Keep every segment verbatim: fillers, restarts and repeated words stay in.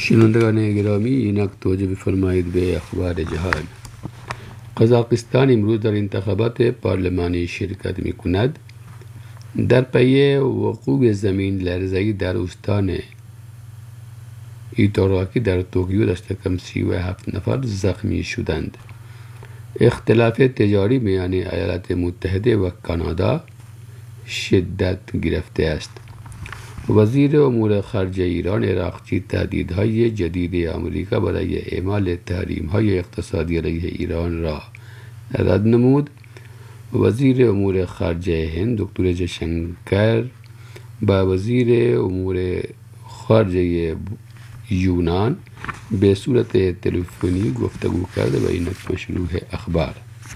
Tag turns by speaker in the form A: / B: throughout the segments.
A: شنوندگان گرامی، اینک توجه بفرمایید به اخبار جهان. قزاقستان امروز در انتخابات پارلمانی شرکت می کند. در پی وقوع زمین لرزه‌ای در استان ایتاراکی در توکیو دست کم سی و هفت نفر زخمی شدند. اختلاف تجاری میان ایالات متحده و کانادا شدت گرفته است. وزیر امور خارجه ایران عراقچی تهدیدهای جدید آمریکا برای اعمال تحریم‌های اقتصادی علیه ایران را رد نمود. وزیر امور خارجه هند دکتر جیشنکر با وزیر امور خارجه یونان به صورت تلفنی گفتگو کرده و این مشروع اخبار.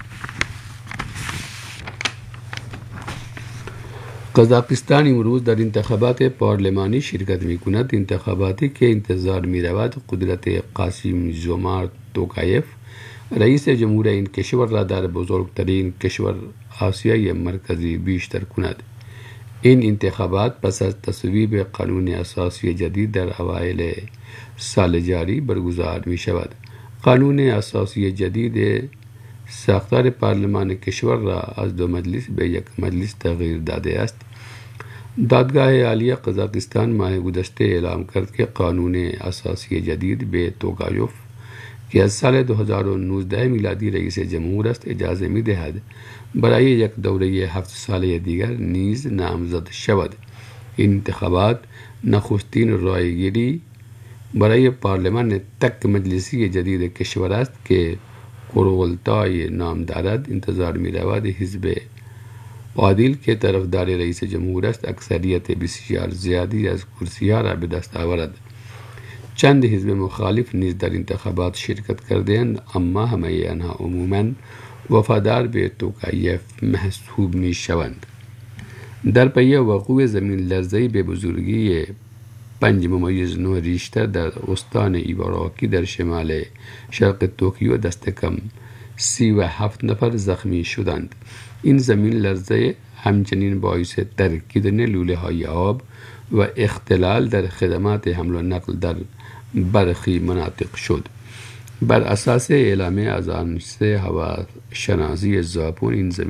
A: قزاقستان امروز در انتخابات پارلمانی شرکت می کند. انتخاباتی که انتظار می رود قدرت قاسم زومارت توکایف رئیس جمهور این کشور را در بزرگترین کشور آسیای مرکزی بیشتر کند. این انتخابات پس از تصویب قانون اساسی جدید در اوایل سال جاری برگزار می شود. قانون اساسی جدید ساختار پارلمان کشور را از دو مجلس به یک مجلس تغییر داده است. دادگاه عالی قزاقستان ماه گذشته اعلام کرد که قانون اساسی جدید به توکایف که از سال دو هزار و نوزده میلادی رئیس جمهور است اجازه می دهد برای یک دوره هفت ساله دیگر نیز نامزد شود. این انتخابات نخستین رایگیری برای پارلمان تک مجلسی جدید کشور است که کورولتای نام دارد. انتظار می رود حزب عادل که طرفدار رئیس جمهور است اکثریت بسیار زیادی از کرسی‌ها را به دست آورد. چند حزب مخالف نیز در انتخابات شرکت کرده‌اند، اما همه آنها عموماً وفادار به توکایف محسوب می شوند. در پی وقوع زمین لرزه‌ای به بزرگی پنج ممیز نه ریشتر در استان ایباراکی در شمال شرق توکیو دست کم سی و هفت نفر زخمی شدند. این زمین لرزه همچنین باعث ترکیدن لوله‌های آب و اختلال در خدمات حمل و نقل در برخی مناطق شد. بر اساس اعلام از آژانس هواشناسی ژاپن این زمین